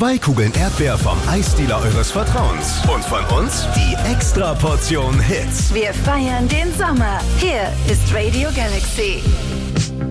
2 Kugeln Erdbeer vom Eisdealer eures Vertrauens. Und von uns die Extra-Portion Hits. Wir feiern den Sommer. Hier ist Radio Galaxy.